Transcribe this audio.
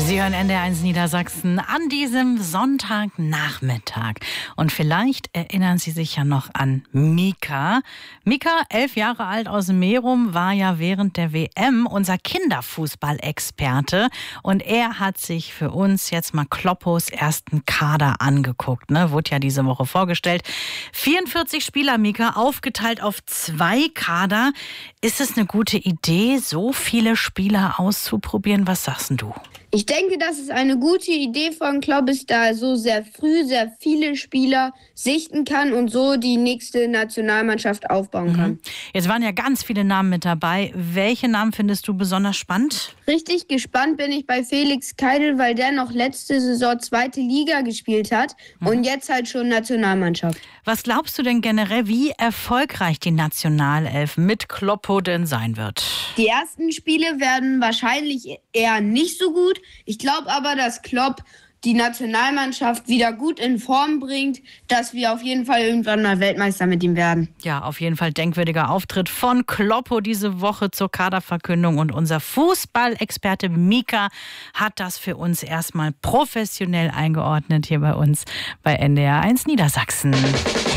Sie hören NDR1 Niedersachsen an diesem Sonntagnachmittag. Und vielleicht erinnern Sie sich ja noch an Mika. Mika, 11 Jahre alt aus Merum, war ja während der WM unser Kinderfußballexperte. Und er hat sich für uns jetzt mal Kloppos ersten Kader angeguckt. Wurde ja diese Woche vorgestellt. 44 Spieler, Mika, aufgeteilt auf 2 Kader. Ist es eine gute Idee, so viele Spieler auszuprobieren? Was sagst du? Ich denke, dass es eine gute Idee von Klopp ist, da er so sehr früh sehr viele Spieler sichten kann und so die nächste Nationalmannschaft aufbauen kann. Jetzt waren ja ganz viele Namen mit dabei. Welche Namen findest du besonders spannend? Richtig gespannt bin ich bei Felix Keidel, weil der noch letzte Saison 2. Liga gespielt hat und jetzt halt schon Nationalmannschaft. Was glaubst du denn generell, wie erfolgreich die Nationalelf mit Kloppo denn sein wird? Die ersten Spiele werden wahrscheinlich eher nicht so gut. Ich glaube aber, dass Klopp die Nationalmannschaft wieder gut in Form bringt, dass wir auf jeden Fall irgendwann mal Weltmeister mit ihm werden. Ja, auf jeden Fall denkwürdiger Auftritt von Kloppo diese Woche zur Kaderverkündung. Und unser Fußballexperte Mika hat das für uns erstmal professionell eingeordnet hier bei uns bei NDR1 Niedersachsen.